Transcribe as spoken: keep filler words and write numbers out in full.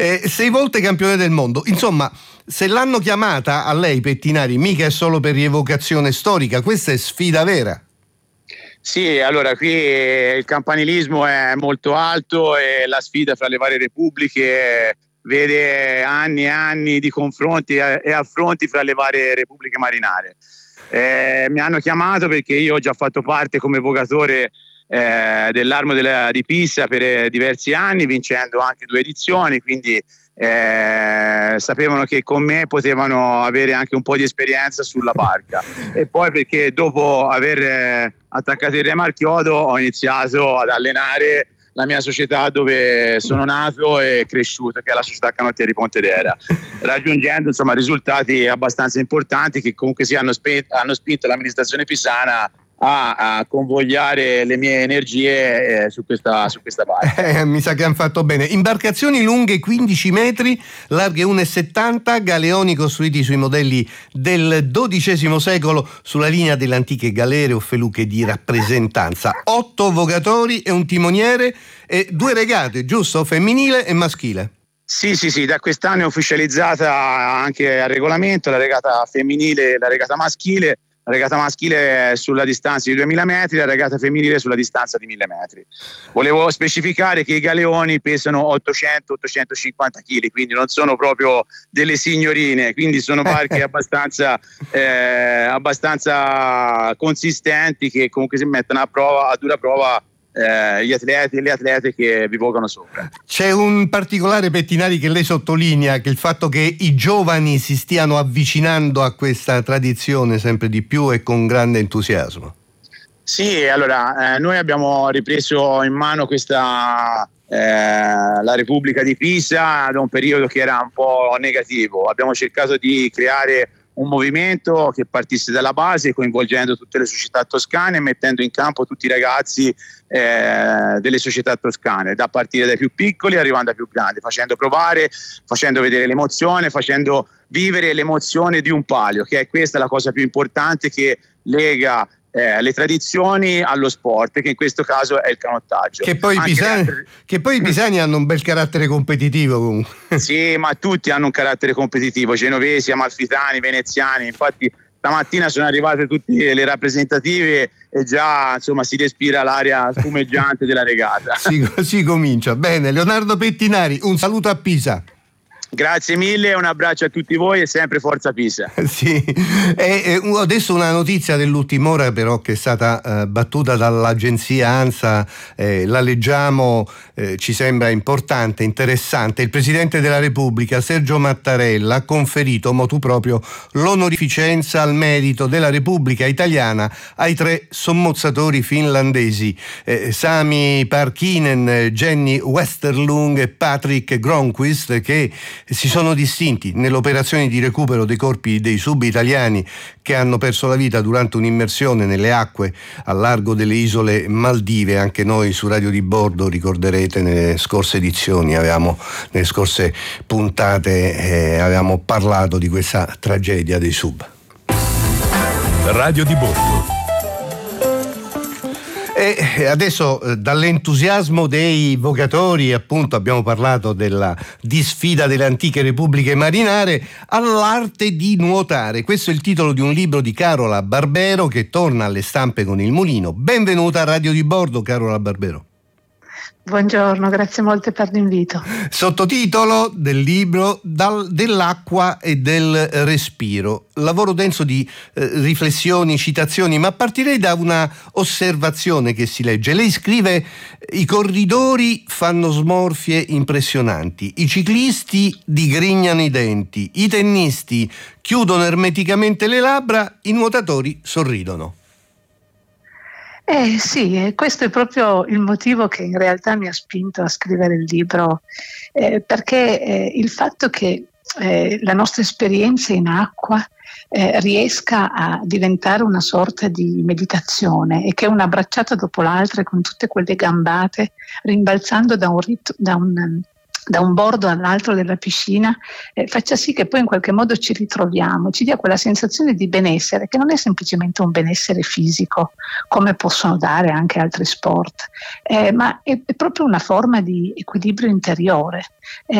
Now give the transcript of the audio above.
Eh, sei volte campione del mondo, insomma, se l'hanno chiamata a lei Pettinari mica è solo per rievocazione storica, questa è sfida vera. Sì, allora qui il campanilismo è molto alto e la sfida fra le varie repubbliche vede anni e anni di confronti e affronti fra le varie repubbliche marinare. Eh, mi hanno chiamato perché io ho già fatto parte come vogatore eh, dell'Armo della, di Pisa per eh, diversi anni, vincendo anche due edizioni, quindi eh, sapevano che con me potevano avere anche un po' di esperienza sulla barca. E poi perché dopo aver eh, attaccato il remo al chiodo ho iniziato ad allenare la mia società dove sono nato e cresciuto, che è la società Canottieri Pontedera, raggiungendo insomma risultati abbastanza importanti che comunque si hanno, spe- hanno spinto l'amministrazione pisana a, a convogliare le mie energie eh, su questa, su questa barca. Eh, mi sa che hanno fatto bene. Imbarcazioni lunghe quindici metri, larghe uno virgola settanta, galeoni costruiti sui modelli del dodicesimo secolo sulla linea delle antiche galere o feluche di rappresentanza. Otto vogatori e un timoniere e due regate, giusto? Femminile e maschile. Sì, sì, sì, da quest'anno è ufficializzata anche al regolamento la regata femminile e la regata maschile. La regata maschile sulla distanza di duemila metri, la regata femminile sulla distanza di mille metri. Volevo specificare che i galeoni pesano ottocento ottocentocinquanta chili, quindi non sono proprio delle signorine, quindi sono barche abbastanza, eh, abbastanza consistenti che comunque si mettono a prova, a dura prova Eh, gli atleti e le atlete che vi vogano sopra. C'è un particolare, Pettinari, che lei sottolinea, che il fatto che i giovani si stiano avvicinando a questa tradizione sempre di più e con grande entusiasmo. Sì, allora eh, noi abbiamo ripreso in mano questa eh, la Repubblica di Pisa da un periodo che era un po' negativo. Abbiamo cercato di creare un movimento che partisse dalla base, coinvolgendo tutte le società toscane e mettendo in campo tutti i ragazzi eh, delle società toscane, da partire dai più piccoli arrivando ai più grandi, facendo provare, facendo vedere l'emozione, facendo vivere l'emozione di un palio, che è questa la cosa più importante che lega Eh, le tradizioni allo sport, che in questo caso è il canottaggio. Che poi, i pisani, altre... che poi i pisani hanno un bel carattere competitivo comunque. Sì, ma tutti hanno un carattere competitivo, genovesi, amalfitani, veneziani. Infatti stamattina sono arrivate tutte le rappresentative e già insomma si respira l'aria spumeggiante della regata. Si, si comincia. Bene, Leonardo Pettinari, un saluto a Pisa. Grazie mille, un abbraccio a tutti voi e sempre forza Pisa. Sì, e, e adesso una notizia dell'ultima ora però che è stata eh, battuta dall'agenzia ANSA, eh, la leggiamo, eh, ci sembra importante, interessante. Il Presidente della Repubblica Sergio Mattarella ha conferito motu proprio l'onorificenza al merito della Repubblica Italiana ai tre sommozzatori finlandesi, eh, Sami Parkkinen, Jenny Westerlund e Patrick Gronqvist, che si sono distinti nell'operazione di recupero dei corpi dei sub italiani che hanno perso la vita durante un'immersione nelle acque al largo delle isole Maldive. Anche noi su Radio di Bordo, ricorderete, nelle scorse edizioni, avevamo, nelle scorse puntate eh, avevamo parlato di questa tragedia dei sub. Radio di Bordo. E adesso dall'entusiasmo dei vogatori, appunto abbiamo parlato della di sfida delle antiche repubbliche marinare, all'arte di nuotare. Questo è il titolo di un libro di Carola Barbero che torna alle stampe con Il Mulino. Benvenuta a Radio di Bordo, Carola Barbero. Buongiorno, grazie molte per l'invito. Sottotitolo del libro dal, dell'acqua e del respiro. Lavoro denso di eh, riflessioni, citazioni, ma partirei da una osservazione che si legge. Lei scrive: i corridori fanno smorfie impressionanti, i ciclisti digrignano i denti, i tennisti chiudono ermeticamente le labbra, i nuotatori sorridono. Eh sì, questo è proprio il motivo che in realtà mi ha spinto a scrivere il libro, eh, perché eh, il fatto che eh, la nostra esperienza in acqua eh, riesca a diventare una sorta di meditazione e che una bracciata dopo l'altra con tutte quelle gambate rimbalzando da un, rit- da un da un bordo all'altro della piscina, eh, faccia sì che poi in qualche modo ci ritroviamo, ci dia quella sensazione di benessere che non è semplicemente un benessere fisico come possono dare anche altri sport, eh, ma è, è proprio una forma di equilibrio interiore. Eh,